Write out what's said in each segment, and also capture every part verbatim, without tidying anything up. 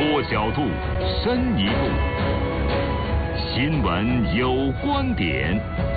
多角度，深一步，新闻有观点。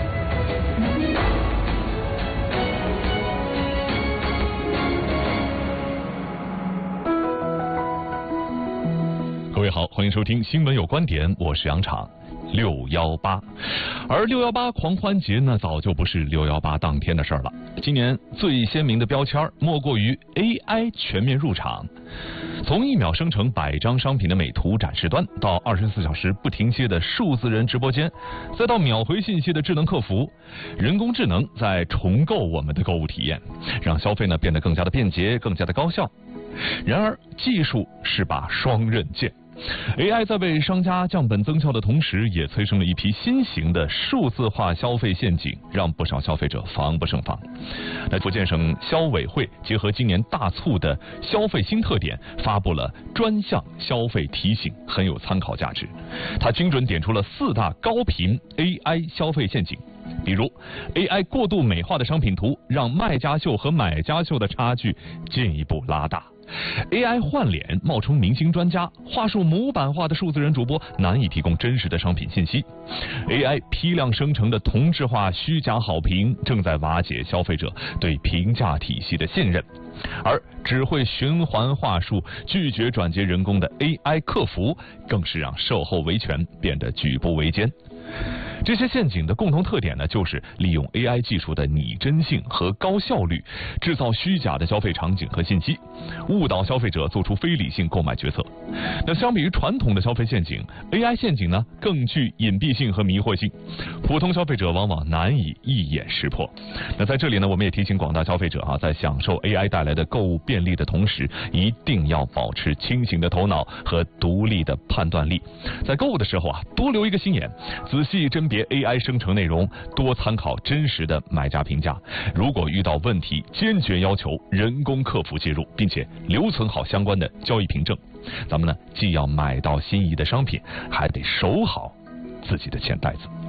各位好，欢迎收听新闻有观点，我是杨昶。六幺八，而六幺八狂欢节呢，早就不是六幺八当天的事儿了。今年最鲜明的标签莫过于 A I 全面入场。从一秒生成百张商品的美图展示端，到二十四小时不停歇的数字人直播间，再到秒回信息的智能客服，人工智能在重构我们的购物体验，让消费呢变得更加的便捷，更加的高效。然而，技术是把双刃剑。A I 在为商家降本增效的同时，也催生了一批新型的数字化消费陷阱，让不少消费者防不胜防。那福建省消委会结合今年大促的消费新特点，发布了专项消费提醒，很有参考价值。它精准点出了四大高频 A I 消费陷阱。比如 A I 过度美化的商品图，让卖家秀和买家秀的差距进一步拉大。A I 换脸冒充明星专家，话术模板化的数字人主播难以提供真实的商品信息。A I 批量生成的同质化虚假好评，正在瓦解消费者对评价体系的信任。而只会循环话术、拒绝转接人工的 A I 客服，更是让售后维权变得举步维艰。这些陷阱的共同特点呢，就是利用 A I 技术的拟真性和高效率，制造虚假的消费场景和信息，误导消费者做出非理性购买决策。那相比于传统的消费陷阱 ，A I 陷阱呢更具隐蔽性和迷惑性，普通消费者往往难以一眼识破。那在这里呢，我们也提醒广大消费者啊，在享受 A I 带来的购物便利的同时，一定要保持清醒的头脑和独立的判断力。在购物的时候啊，多留一个心眼，仔细甄别 A I 生成内容，多参考真实的买家评价。如果遇到问题，坚决要求人工客服介入，并且留存好相关的交易凭证。咱们呢，既要买到心仪的商品，还得守好自己的钱袋子。